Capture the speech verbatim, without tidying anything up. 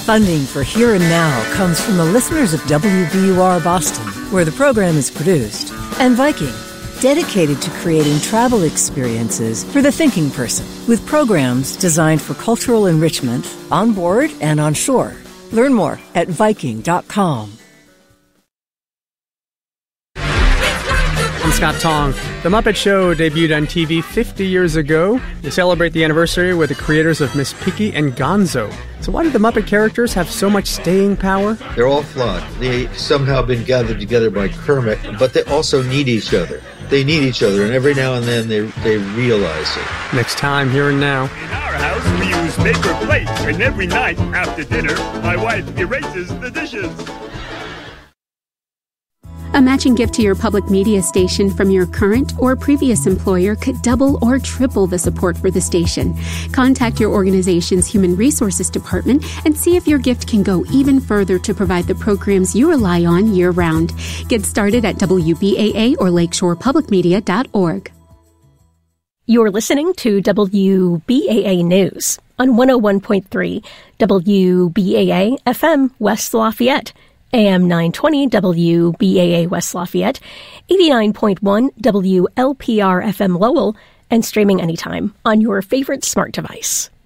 Funding for Here and Now comes from the listeners of W B U R Boston, where the program is produced, and Viking, dedicated to creating travel experiences for the thinking person, with programs designed for cultural enrichment on board and on shore. Learn more at Viking dot com. I'm Scott Tong. The Muppet Show debuted on T V fifty years ago. To celebrate the anniversary with the creators of Miss Piggy and Gonzo. So why did the Muppet characters have so much staying power? They're all flawed. They somehow been gathered together by Kermit, but they also need each other. They need each other, and every now and then they they realize it. Next time, Here and Now. In our house, we use paper plates, and every night after dinner, my wife erases the dishes. A matching gift to your public media station from your current or previous employer could double or triple the support for the station. Contact your organization's Human Resources Department and see if your gift can go even further to provide the programs you rely on year-round. Get started at W B A A or lakeshore public media dot org. You're listening to W B A A News on one oh one point three W B A A F M West Lafayette, A M nine twenty W B A A West Lafayette, eighty-nine point one W L P R F M Lowell, and streaming anytime on your favorite smart device.